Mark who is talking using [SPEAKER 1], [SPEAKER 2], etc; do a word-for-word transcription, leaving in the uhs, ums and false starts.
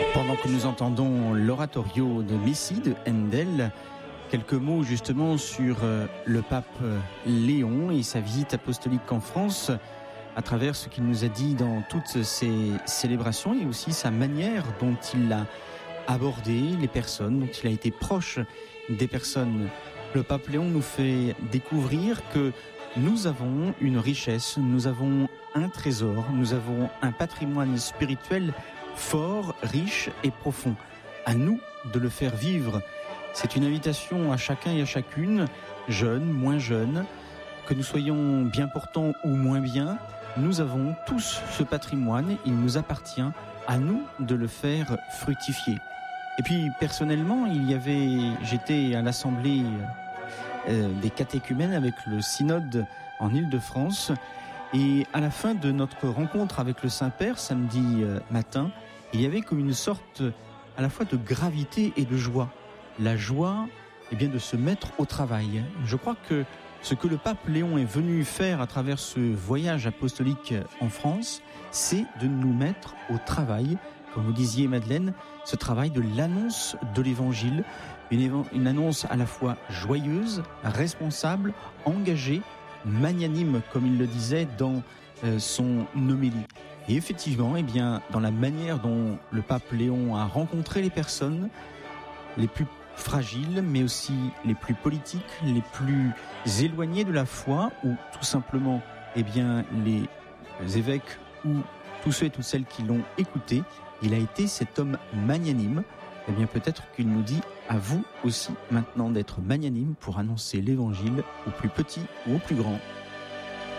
[SPEAKER 1] Pendant que nous entendons l'oratorio de Messie de Handel, quelques mots justement sur le pape Léon et sa visite apostolique en France, à travers ce qu'il nous a dit dans toutes ces célébrations et aussi sa manière dont il a abordé les personnes, dont il a été proche des personnes. Le pape Léon nous fait découvrir que nous avons une richesse, nous avons un trésor, nous avons un patrimoine spirituel fort, riche et profond. À nous de le faire vivre. C'est une invitation à chacun et à chacune, jeunes, moins jeunes, que nous soyons bien portants ou moins bien. Nous avons tous ce patrimoine, il nous appartient, à nous de le faire fructifier. Et puis personnellement, il y avait, j'étais à l'assemblée euh, des catéchumènes avec le synode en Île-de-France, et à la fin de notre rencontre avec le Saint-Père, samedi euh, matin, il y avait comme une sorte à la fois de gravité et de joie. La joie, eh bien, de se mettre au travail. Je crois que ce que le pape Léon est venu faire à travers ce voyage apostolique en France, c'est de nous mettre au travail, comme vous disiez Madeleine, ce travail de l'annonce de l'Évangile, une, une annonce à la fois joyeuse, responsable, engagée, magnanime, comme il le disait dans euh, son homélie. Et effectivement, eh bien, dans la manière dont le pape Léon a rencontré les personnes, les plus fragiles, mais aussi les plus politiques, les plus éloignés de la foi, ou tout simplement, eh bien, les évêques ou tous ceux et toutes celles qui l'ont écouté, il a été cet homme magnanime. Eh bien, peut-être qu'il nous dit à vous aussi maintenant d'être magnanime pour annoncer l'évangile aux plus petits ou aux plus grands.